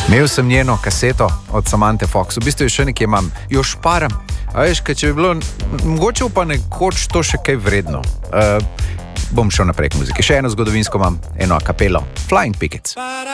Imel sem njeno kaseto od Samanthe Fox, v bistvu še nekje imam, jo šparam. A veš, če bi bilo, mogoče pa nekoč to še kaj vredno. Bom šel naprej k muziki. Še eno zgodovinsko imam, eno a capello, Flying Pickets.